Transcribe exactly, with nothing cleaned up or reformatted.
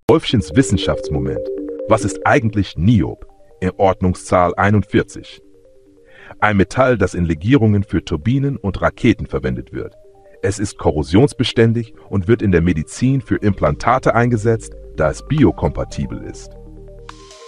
Wolfchens Wissenschaftsmoment. Was ist eigentlich Niob? In Ordnungszahl einundvierzig. Ein Metall, das in Legierungen für Turbinen und Raketen verwendet wird. Es ist korrosionsbeständig und wird in der Medizin für Implantate eingesetzt, da es biokompatibel ist.